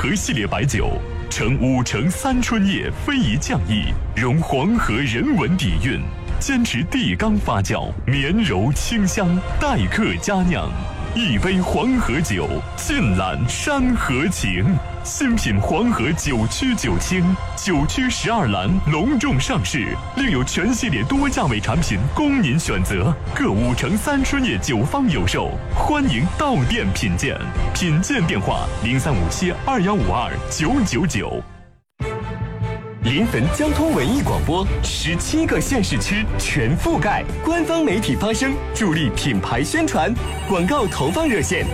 河系列白酒，呈5成3春叶非遗匠意，融黄河人文底蕴，坚持地缸发酵，绵柔清香，待客佳酿。一杯黄河酒，尽览山河情。新品黄河9曲9清，9曲12篮隆重上市，另有全系列多价位产品供您选择，各5成3春叶酒坊有售，欢迎到店品鉴。品鉴电话035721529999。 临汾交通文艺广播17个县市区全覆盖，官方媒体发声，助力品牌宣传。广告投放热线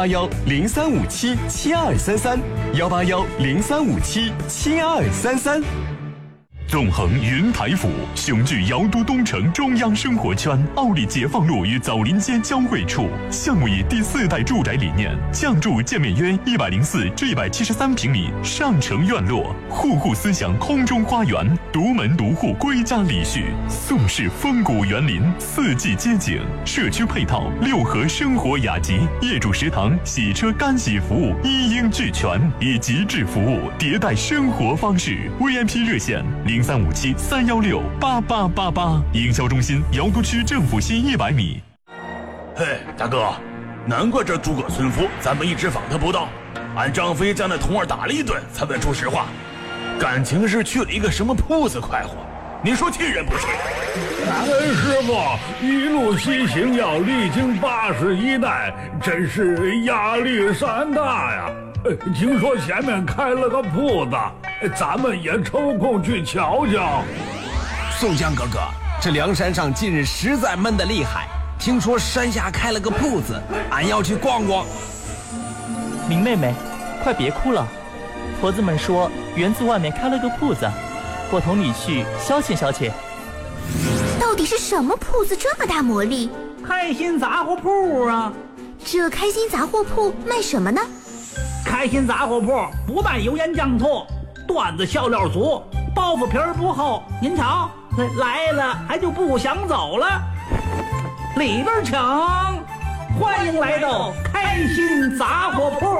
18103577233，18103577233。 纵横云台府，雄踞瑶都东城中央生活圈，奥利解放路与枣林街交汇处。项目以第4代住宅理念，降筑建面约104至173平米上城院落，户户思想空中花园，独门独户归家礼序，宋式风谷园林，4季街景，社区配套6合生活雅集，业主食堂、洗车干洗服务一应俱全，以极致服务迭代生活方式。VIP 热线035731688888，营销中心瑶都区政府西100米。 嘿，大哥，难怪这诸葛村夫咱们一直访他不到，俺张飞将那童儿打了一顿，才问出实话，感情是去了一个什么铺子快活，你说气人不气？ 感恩师傅一路西行，要历经81代，真是压力山大呀。听说前面开了个铺子，咱们也抽空去瞧瞧。 宋江哥哥，这梁山上近日实在闷得厉害，听说山下开了个铺子，俺要去逛逛。 明妹妹，快别哭了，婆子们说园子外面开了个铺子，我同你去消遣消遣。 到底是什么铺子这么大魔力？ 开心杂货铺啊！ 这开心杂货铺卖什么呢？ 开心杂货铺不卖油盐酱醋，段子笑料足，包袱皮儿不厚。您瞧，来了还就不想走了。里边请，欢迎来到开心杂货铺。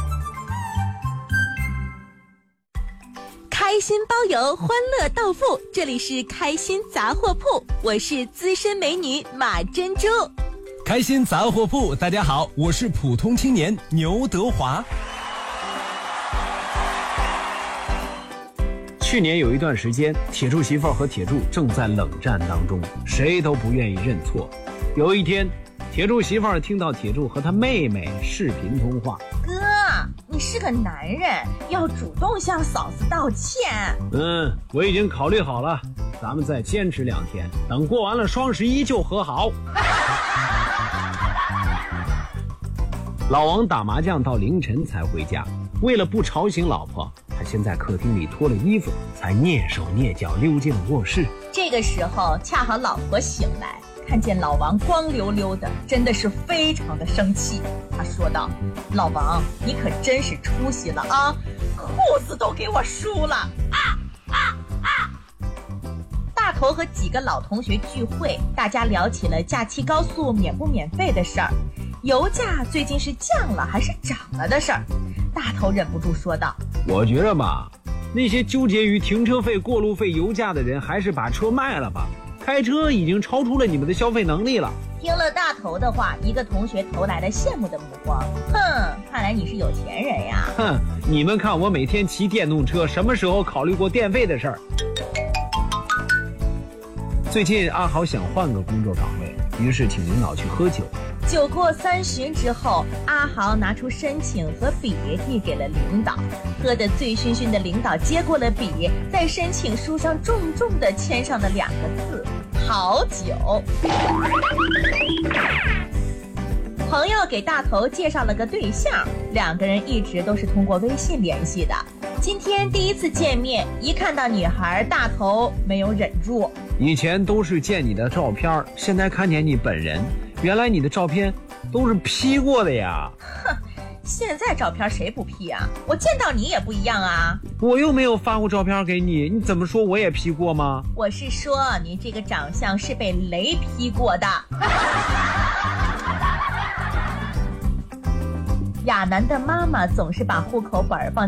开心包邮，欢乐到付，这里是开心杂货铺，我是资深美女马珍珠。 开心杂货铺，大家好，我是普通青年牛德华。 去年有一段时间，铁柱媳妇儿和铁柱正在冷战当中，谁都不愿意认错。有一天，铁柱媳妇儿听到铁柱和他妹妹视频通话。 哥，你是个男人，要主动向嫂子道歉。 我已经考虑好了，咱们再坚持2天，等过完了双11就和好。老王打麻将到凌晨才回家，为了不吵醒老婆，他先在客厅里脱了衣服，才蹑手蹑脚溜进了卧室。 这个时候恰好老婆醒来，看见老王光溜溜的，真的是非常的生气。他说道：老王，你可真是出息了啊，裤子都给我输了啊！大头和几个老同学聚会，大家聊起了假期高速免不免费的事儿，油价最近是降了还是涨了的事儿。大头忍不住说道： 我觉着吧，那些纠结于停车费、过路费、油价的人，还是把车卖了吧。开车已经超出了你们的消费能力了。 听了大头的话，一个同学投来了羡慕的目光。看来你是有钱人呀。 你们看我每天骑电动车，什么时候考虑过电费的事儿？最近阿豪想换个工作岗位，于是请领导去喝酒。 酒过30之后，阿豪拿出申请和笔递给了领导。喝得醉醺醺的领导接过了笔，在申请书上重重地签上了2个字：好酒。朋友给大头介绍了个对象，2个人一直都是通过微信联系的。今天第一次见面，一看到女孩，大头没有忍住。 以前都是见你的照片，现在看见你本人，原来你的照片都是 P 过的呀。 现在照片谁不 P 啊？我见到你也不一样啊。 我又没有发过照片给你，你怎么说我也 P 过吗？ 我是说你这个长相是被雷 P 过的。亚楠的妈妈总是把户口本放